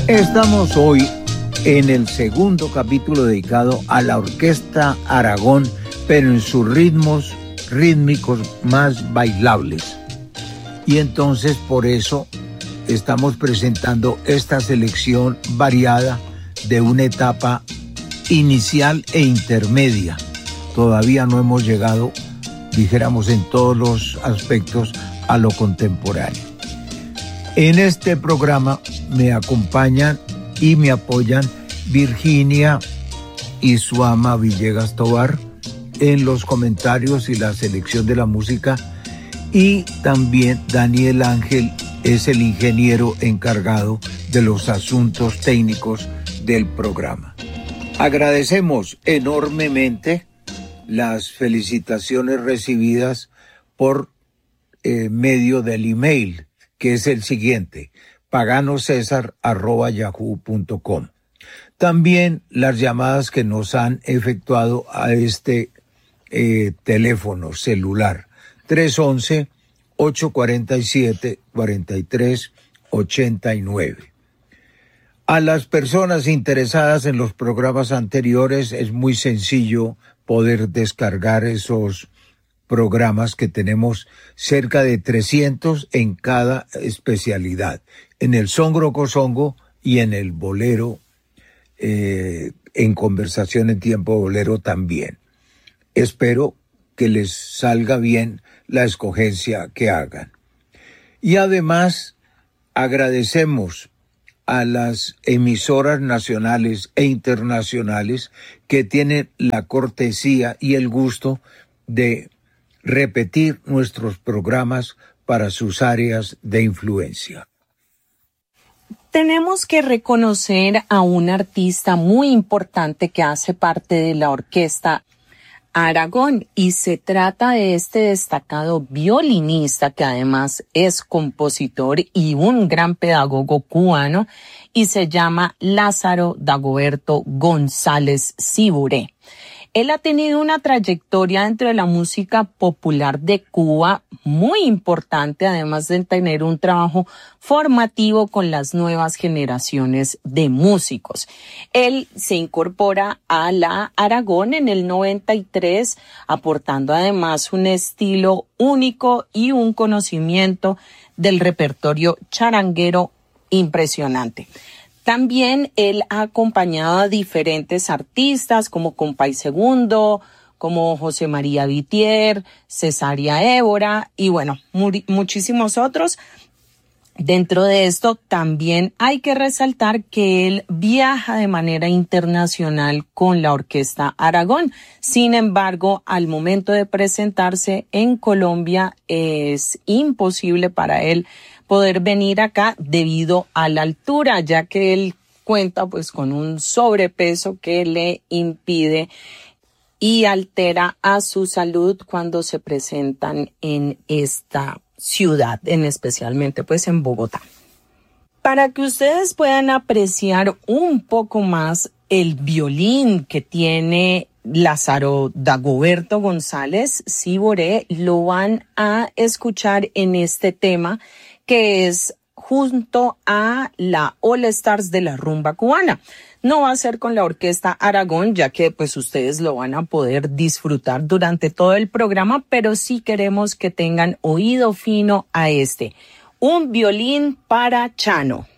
Estamos hoy en el segundo capítulo dedicado a la Orquesta Aragón, pero en sus ritmos rítmicos más bailables. Y entonces por eso estamos presentando esta selección variada de una etapa inicial e intermedia. Todavía no hemos llegado, dijéramos, en todos los aspectos a lo contemporáneo. En este programa me acompañan y me apoyan Virginia y su ama Villegas Tovar en los comentarios y la selección de la música, y también Daniel Ángel es el ingeniero encargado de los asuntos técnicos del programa. Agradecemos enormemente las felicitaciones recibidas por medio del email, que es el siguiente: paganosesar@yahoo.com. También las llamadas que nos han efectuado a este teléfono celular 311-847-4389. A las personas interesadas en los programas anteriores es muy sencillo poder descargar esos programas, que tenemos cerca de 300 en cada especialidad, en el songo y en el bolero, en conversación en tiempo bolero también. Espero que les salga bien la escogencia que hagan. Y además agradecemos a las emisoras nacionales e internacionales que tienen la cortesía y el gusto de repetir nuestros programas para sus áreas de influencia. Tenemos que reconocer a un artista muy importante que hace parte de la Orquesta Aragón, y se trata de este destacado violinista que además es compositor y un gran pedagogo cubano, y se llama Lázaro Dagoberto González Ciburé. Él ha tenido una trayectoria dentro de la música popular de Cuba muy importante, además de tener un trabajo formativo con las nuevas generaciones de músicos. Él se incorpora a la Aragón en el 93, aportando además un estilo único y un conocimiento del repertorio charanguero impresionante. También él ha acompañado a diferentes artistas como Compay Segundo, como José María Vitier, Cesaria Évora y bueno, muchísimos otros. Dentro de esto también hay que resaltar que él viaja de manera internacional con la Orquesta Aragón. Sin embargo, al momento de presentarse en Colombia es imposible para él poder venir acá debido a la altura, ya que él cuenta pues con un sobrepeso que le impide y altera a su salud cuando se presentan en esta ciudad, especialmente pues en Bogotá. Para que ustedes puedan apreciar un poco más el violín que tiene Lázaro Dagoberto González Ciburé, lo van a escuchar en este tema, que es junto a la All Stars de la rumba cubana. No va a ser con la Orquesta Aragón, ya que pues ustedes lo van a poder disfrutar durante todo el programa, pero sí queremos que tengan oído fino a un violín para Chano.